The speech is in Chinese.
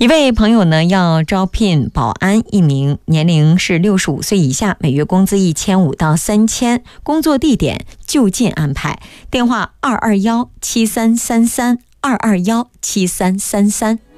一位朋友呢要招聘保安一名，年龄是65岁以下，每月工资1500到3000，工作地点就近安排。电话2217333，2217333。